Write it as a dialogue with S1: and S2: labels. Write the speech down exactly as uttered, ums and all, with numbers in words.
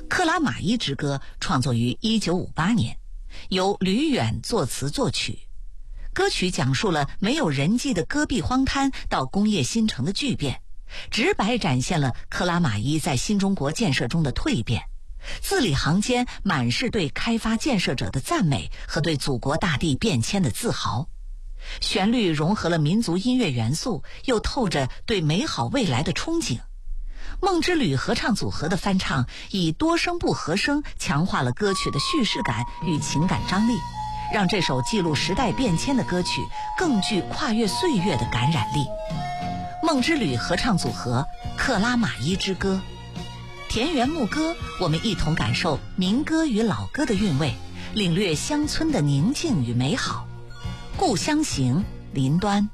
S1: 克拉玛依之歌创作于一九五八年，由吕远作词作曲。歌曲讲述了没有人迹的戈壁荒滩到工业新城的巨变，直白展现了克拉玛依在新中国建设中的蜕变，字里行间满是对开发建设者的赞美和对祖国大地变迁的自豪。旋律融合了民族音乐元素，又透着对美好未来的憧憬。梦之旅合唱组合的翻唱以多声部和声强化了歌曲的叙事感与情感张力，让这首记录时代变迁的歌曲更具跨越岁月的感染力。梦之旅合唱组合《克拉玛依之歌》，田园牧歌，我们一同感受民歌与老歌的韵味，领略乡村的宁静与美好。故乡行，林端。